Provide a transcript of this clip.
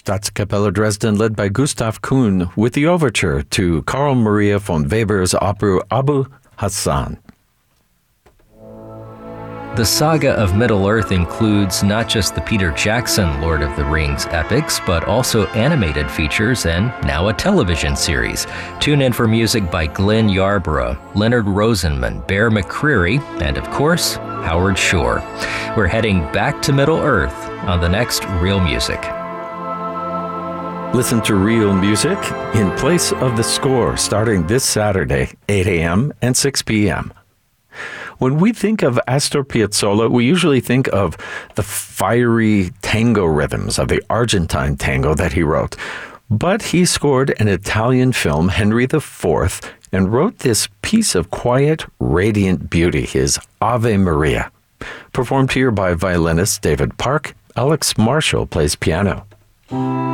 Staatskapelle Dresden led by Gustav Kuhn with the overture to Carl Maria von Weber's opera Abu Hassan. The saga of Middle-earth includes not just the Peter Jackson Lord of the Rings epics, but also animated features and now a television series. Tune in for music by Glenn Yarborough, Leonard Rosenman, Bear McCreary, and of course, Howard Shore. We're heading back to Middle-earth on the next Real Music. Listen to Real Music in place of the score starting this Saturday, 8 a.m. and 6 p.m. When we think of Astor Piazzolla, we usually think of the fiery tango rhythms of the Argentine tango that he wrote. But he scored an Italian film, Henry IV, and wrote this piece of quiet, radiant beauty, his Ave Maria. Performed here by violinist David Park, Alex Marshall plays piano.